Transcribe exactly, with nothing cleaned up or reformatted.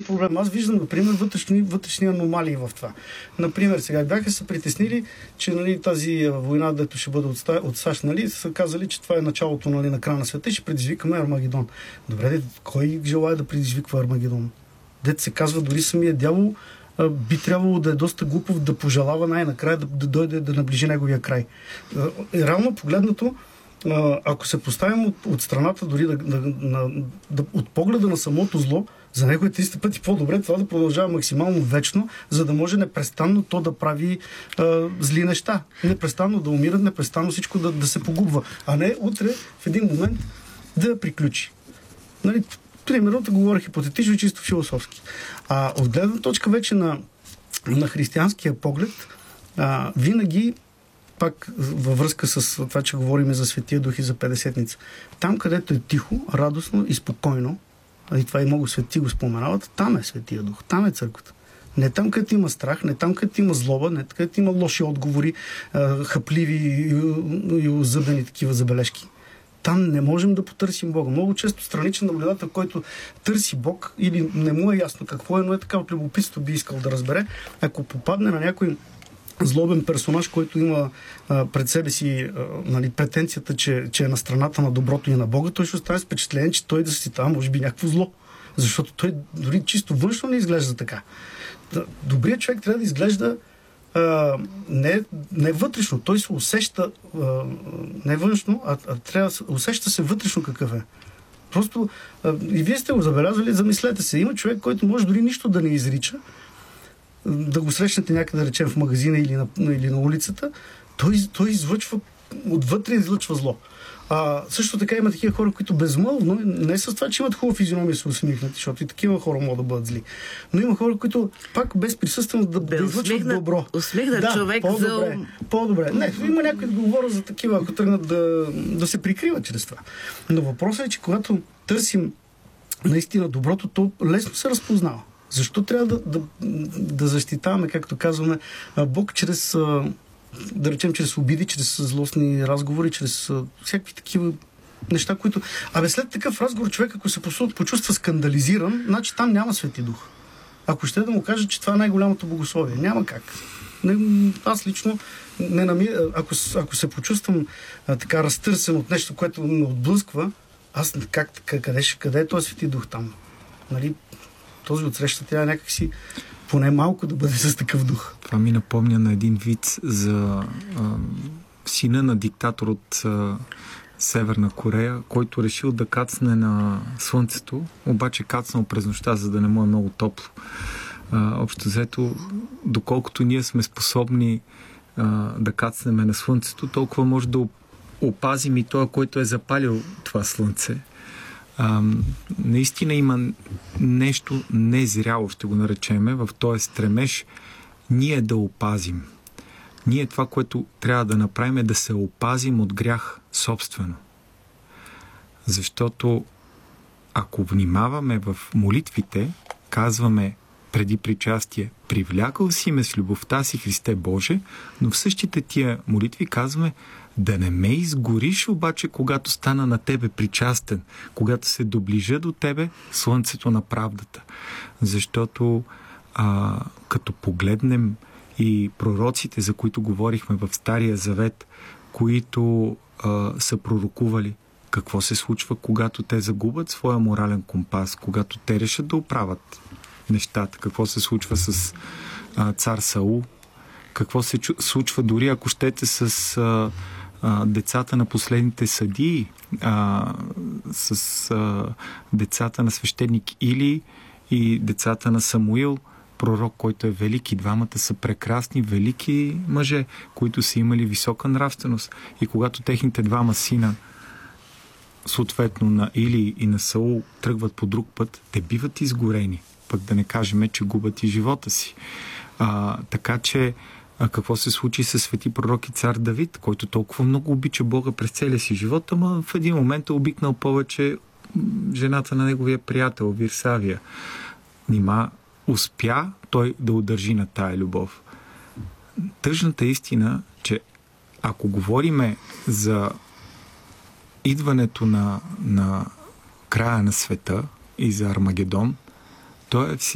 проблем. Аз виждам, например, вътрешни, вътрешни аномалии в това. Например, сега бяха се притеснили, че нали, тази война, дето ще бъде от, от САЩ, нали, са казали, че това е началото нали, на края на света и ще предизвикаме Армагедон. Добре, де, кой желая да предизвиква Армагедон? Дето се казва, дори самия дявол а, би трябвало да е доста глупав да пожелава най-накрая да, да дойде да наближи неговия край. А, реално погледнато, ако се поставим от, от страната, дори да, да, на, да, от погледа на самото зло, за него е триста пъти по-добре това да продължава максимално вечно, за да може непрестанно то да прави а, зли неща. Непрестанно да умира, непрестанно всичко да, да се погубва. А не утре в един момент да приключи. Нали, примерно да говоря хипотетично и чисто философски. А от гледна точка вече на, на християнския поглед, а, винаги пак във връзка с това, че говорим за Светия Дух и за Петдесетница. Там, където е тихо, радостно и спокойно, и това и много свети го споменават, там е Светия Дух, там е църквата. Не там, където има страх, не там, където има злоба, не където има лоши отговори, хапливи и озъбени такива забележки. Там не можем да потърсим Бога. Много често страничен наблюдател, който търси Бог или не му е ясно какво е, но е така от любопитство би искал да разбере, ако попадне на някой злобен персонаж, който има а, пред себе си а, нали, претенцията, че, че е на страната на доброто и на Бога, той ще остане с впечатление, че той да си там може би някакво зло. Защото той дори чисто външно не изглежда така. Добрият човек трябва да изглежда а, не, не вътрешно. Той се усеща а, не външно, а, а трябва да усеща се вътрешно какъв е. Просто а, и вие сте го забелязвали, замислете се. Има човек, който може дори нищо да не изрича, да го срещнете някъде, да речем, в магазина или на, или на улицата, той, той излъчва, отвътре излъчва зло. А, също така има такива хора, които безмълвно, не с това, че имат хубава физиономия, се усмихнати, защото и такива хора могат да бъдат зли. Но има хора, които пак безприсъствено да, да излъчват добро. Усмихнат да, човек по-добре, за... по-добре. Не, има някой да говоря за такива, ако тръгнат да, да се прикриват чрез това. Но въпросът е, че когато търсим наистина доброто, то лесно се разпознава. Защо трябва да, да, да защитаваме, както казваме, Бог чрез, да речем, чрез обиди, чрез злостни разговори, чрез всякакви такива неща, които... Абе, след такъв разговор човек, ако се почувства скандализиран, значи там няма Свети Дух. Ако ще да му кажа, че това е най-голямото богословие, няма как. Не, аз лично не намирам... Ако, ако се почувствам а, така разтърсен от нещо, което ме отблъсква, аз как, къде, къде е този Свети Дух там? Нали? Този отсреща трябва някакси поне малко да бъде с такъв дух. Това ми напомня на един виц за а, сина на диктатор от а, Северна Корея, който решил да кацне на слънцето, обаче кацнал през нощта, за да не му е много топло. А, общо взето, доколкото ние сме способни а, да кацнеме на слънцето, толкова може да опазим и това, който е запалил това слънце. А, наистина има нещо незряло, ще го наречеме, в този стремеж ние да опазим. Ние това, което трябва да направим, е да се опазим от грях собствено. Защото ако внимаваме в молитвите, казваме преди причастие: привлякал си ме с любовта си, Христе Боже, но в същите тия молитви казваме: да не ме изгориш обаче, когато стана на Тебе причастен, когато се доближа до Тебе слънцето на правдата. Защото а, като погледнем и пророците, за които говорихме в Стария Завет, които а, са пророкували какво се случва, когато те загубят своя морален компас, когато те решат да оправят нещата, какво се случва с а, цар Саул, какво се чу, случва дори, ако щете, с а, а, децата на последните съдии, а, с а, децата на свещеник Или и децата на Самуил, пророк, който е велик. И двамата са прекрасни, велики мъже, които са имали висока нравственост. И когато техните двама сина, съответно на Или и на Саул, тръгват по друг път, те биват изгорени. Пък да не кажем, че губят и живота си. А, така че, а какво се случи с свети пророк и цар Давид, който толкова много обича Бога през целия си живот, ама в един момент е обикнал повече жената на неговия приятел Вирсавия. Нима успя той да удържи на тая любов. Тъжната истина, че ако говориме за идването на, на края на света и за Армагедон, то е